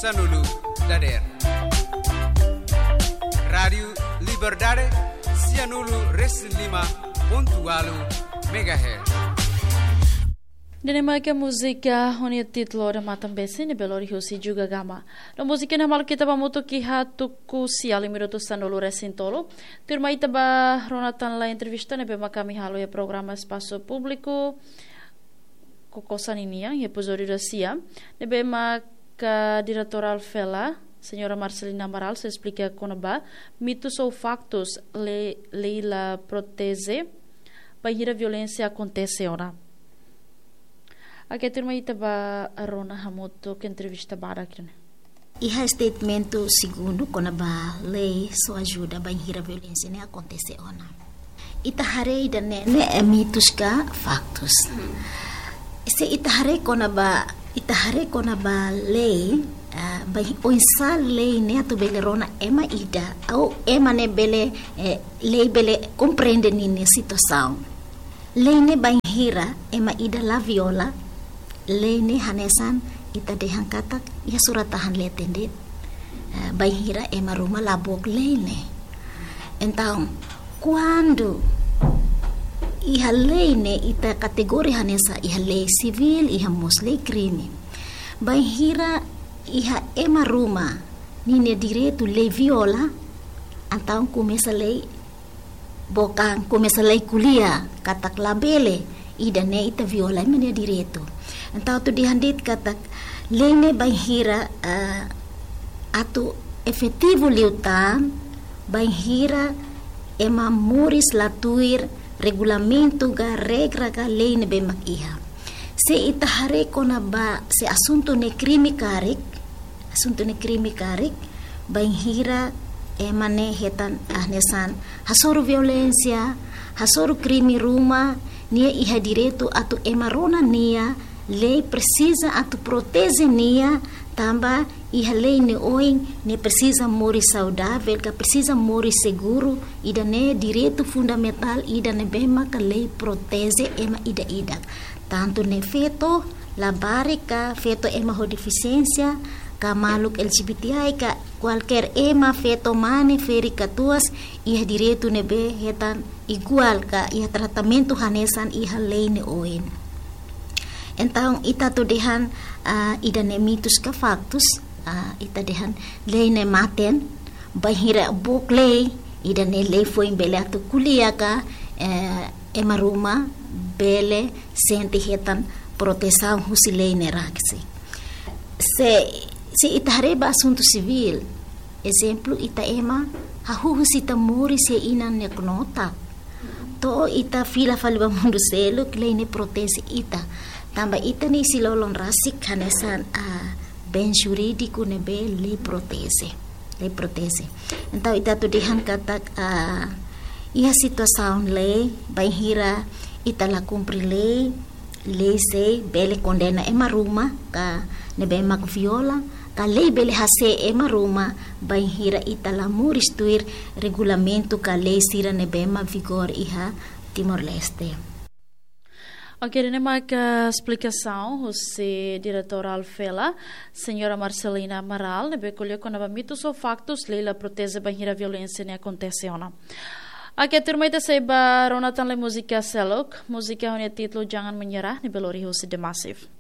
Sanulu Dader. Rádio Liberdade 105.8 MHz. Dinamika música onde o título da Matambesi ne Belo Horizonte juga gama. Na música na mal kita bamuto kiha tuku siali minuto sanolo resintolo. Turma ita ba Ronatan la entrevista ne bema kami halo ya programa Espaço Público kokosan ini ya episódio da SIA. Ne bema ka diretora Fela Senhora Marcelina Amaral se explica conaba mitos ou factos lei la protege para a violência acontece ora. Aqui turma itaba arona hamoto que entrevista barak. Iha statemento segundo conaba lei só ajuda para a violência ne acontece ora. Ita harei da ne mitos ka factos. Se ita harei conaba lei o insal lei ne atu bele rona ema ida au ema ne bele lei bele compreende nini situação lei ne banhira ema ida la viola lei ne hanesan ita dehan katak ia suratahan letende banhira ema rumah labok lei ne então quando iha lei ne ita kategori hanesa iha lei civil iha lei crime banhira iha ema rumah nini direito lei viola então começa lei bokang começa lei kuliah katak labele ida ne ita viola mene direito então tu dihandit katak lei ne banhira atu efetivo liutan banhira ema muris latuir regulamento ga regra ga lei ne bemak iha se ita hare kona ba se assunto ne crime karik banhira emane hetan ahnesan hasoro violência hasoro crime ruma nia iha direito atu emarona nia lei precisa atu protege nia tamba iha lei ne oing ne precisa mori saudável ka precisa mori seguro ida ne direito fundamental ida ne bema ka lei protege ema ida tanto ne feto labari ka feto ema ho deficiência ka maluk LGBTI ka qualquer ema feto mane feri katuas iha direito ne be hetan igual ka iha tratamento hanesan iha lei ne oin então ita to dehan ida ne mitos ka factus ita dehan lei ne maten bahira bok lei ida ne lei foi bele atu kuliah ka ema ruma bele sente hetan proteção husi lei ne raksi se ita hareba assunto civil exemplo ita ema hahuhusi tamuri se inan ne knota to ita fila faliba mundo selo lei ne protege ita tamba ita ni silolon rasik hanesan ben jurídico ne be lei protege então ita tu dihan katak ia situação lei banhira ita la cumpre lei se bele condena ema ruma ka ne be mak viola ka lei bele hase ema ruma banhira ita la muristuir regulamento ka lei sira ne be ma vigor iha Timor-Leste. Ok, nema a explicação, o diretor Alfela, senhora Marcelina Amaral, ne becolheu com mitos ou factos, leila protege banhira violência ne acontece ou não. Aqui a turma ita saiba Ronatan le música selok, música onde título Jangan Menyerah, ne Belo Horizonte de Massive.